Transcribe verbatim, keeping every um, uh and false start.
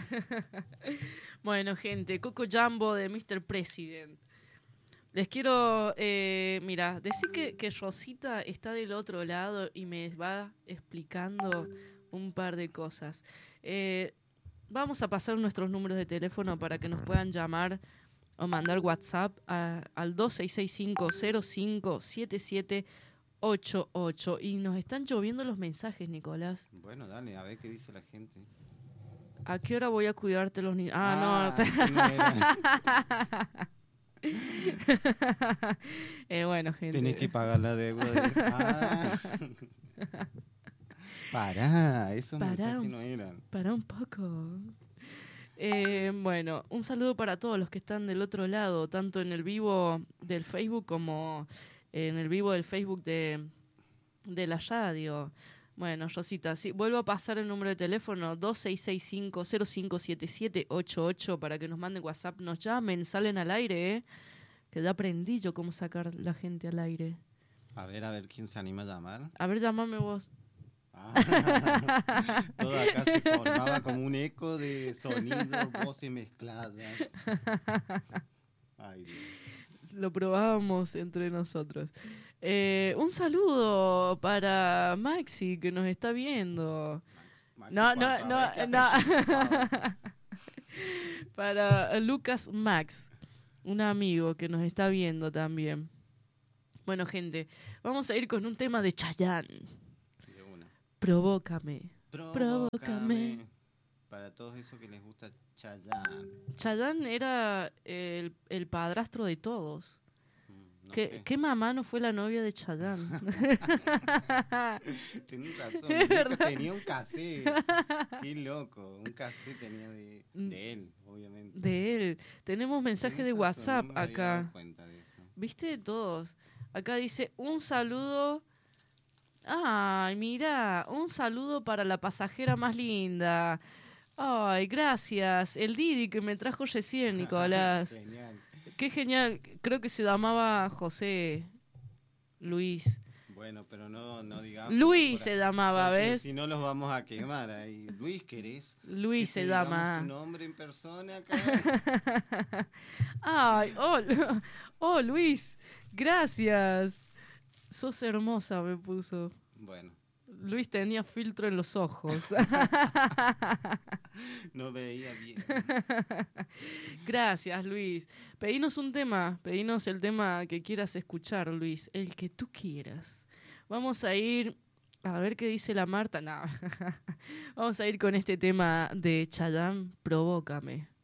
Bueno, gente, Coco Jumbo de mister President. Les quiero, eh, mira, decir que, que Rosita está del otro lado y me va explicando un par de cosas. Eh, vamos a pasar nuestros números de teléfono para que nos puedan llamar o mandar WhatsApp a, al dos seis seis cinco cero cinco siete siete ocho ocho. Y nos están lloviendo los mensajes, Nicolás. Bueno, dale, a ver qué dice la gente. ¿A qué hora voy a cuidarte los niños? Ah, Ah, no, o sea... ese no era. eh, bueno, gente. Tenés que pagar la deuda. De... Ah. Pará, esos Pará mensajes un- no eran. Para un poco. Eh, bueno, un saludo para todos los que están del otro lado, tanto en el vivo del Facebook como en el vivo del Facebook de, de la radio. Bueno, Rosita, sí, vuelvo a pasar el número de teléfono dos seis seis cinco cero cinco siete siete ocho ocho para que nos manden WhatsApp, nos llamen, salen al aire, ¿eh? Que ya aprendí yo cómo sacar la gente al aire. A ver, a ver quién se anima a llamar. A ver, llamame vos. Ah, todo acá se formaba como un eco de sonidos, voces mezcladas. Ay, Dios. Lo probábamos entre nosotros. Eh, un saludo para Maxi, que nos está viendo. Maxi, No, no, ¿cuánto? no, A ver, ¿qué no. apellido? Para Lucas Max, un amigo que nos está viendo también. Bueno, gente, vamos a ir con un tema de Chayanne. De una. Provócame. Provócame. Para todos esos que les gusta Chayanne. Chayanne era el, el padrastro de todos. Mm, no ¿Qué, sé. ¿Qué mamá no fue la novia de Chayanne? Tenés razón, Es mi vieja verdad. tenía un cassette. Qué loco, un cassette tenía de, de él, obviamente. De él. Tenemos mensaje Tenés de razón, WhatsApp no me había dado acá. cuenta de eso. ¿Viste? Todos. Acá dice un saludo. Ay, mira, un saludo para la pasajera más linda. Ay, gracias. El Didi que me trajo recién, Nicolás. Genial. Qué genial. Creo que se llamaba José Luis. Bueno, pero no, no digamos. Luis por se ahí, llamaba, porque ¿ves? Si no los vamos a quemar ahí. Luis, ¿querés? Luis que se te digamos llama. tu nombre en persona acá? Ay, oh, oh, Luis, gracias. Sos hermosa, me puso. Bueno, Luis tenía filtro en los ojos. no veía bien. Gracias, Luis. Pedinos un tema, pedinos el tema que quieras escuchar, Luis, el que tú quieras. Vamos a ir, a ver qué dice la Marta. No. Vamos a ir con este tema de Chayanne, Provócame.